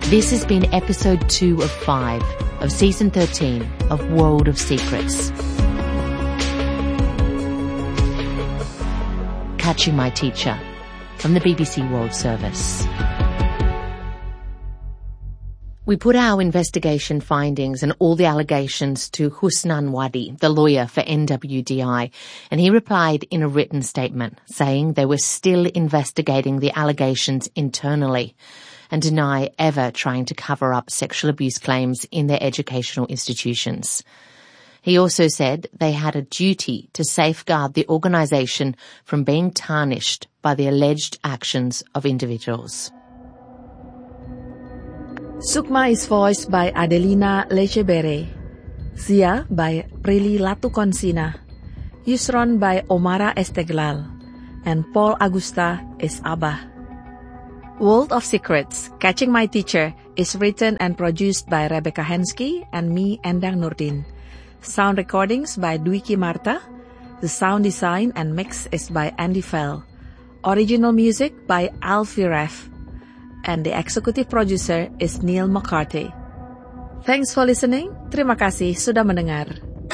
This has been episode 2 of 5 of season 13 of World of Secrets. Catching My Teacher from the BBC World Service. We put our investigation findings and all the allegations to Husnan Wadi, the lawyer for NWDI, and he replied in a written statement saying they were still investigating the allegations internally and deny ever trying to cover up sexual abuse claims in their educational institutions. He also said they had a duty to safeguard the organisation from being tarnished by the alleged actions of individuals. Sukma is voiced by Adelina Lechebere, Zia by Prilly Latukonsina, Yusron by Omara Esteglal, and Paul Agusta is Abah. World of Secrets, Catching My Teacher is written and produced by Rebecca Hensky and me, Endang Nurdin. Sound recordings by Dwiki Marta. The sound design and mix is by Andy Fell. Original music by Alfie Ref. And the executive producer is Neil McCarthy. Thanks for listening. Terima kasih sudah mendengar.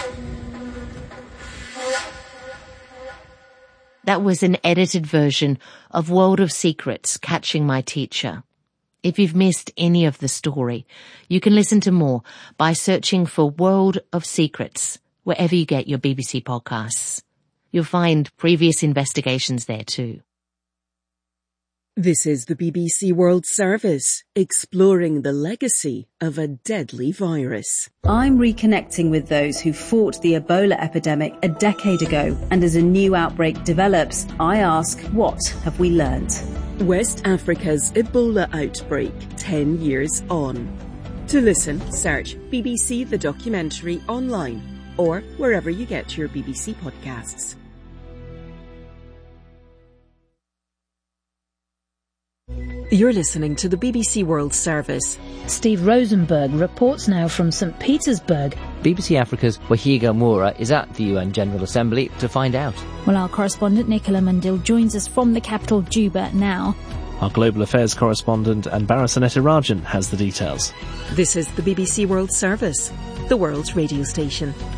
That was an edited version of World of Secrets, Catching My Teacher. If you've missed any of the story, you can listen to more by searching for World of Secrets wherever you get your BBC podcasts. You'll find previous investigations there too. This is the BBC World Service, exploring the legacy of a deadly virus. I'm reconnecting with those who fought the Ebola epidemic a decade ago, and as a new outbreak develops, I ask, what have we learned? West Africa's Ebola outbreak, 10 years on. To listen, search BBC The Documentary online or wherever you get your BBC podcasts. You're listening to the BBC World Service. Steve Rosenberg reports now from St. Petersburg. BBC Africa's Wahiga Moura is at the UN General Assembly to find out. Well, our correspondent Nicola Mundil joins us from the capital Juba now. Our Global Affairs correspondent Anbara Sanetarajan has the details. This is the BBC World Service, the world's radio station.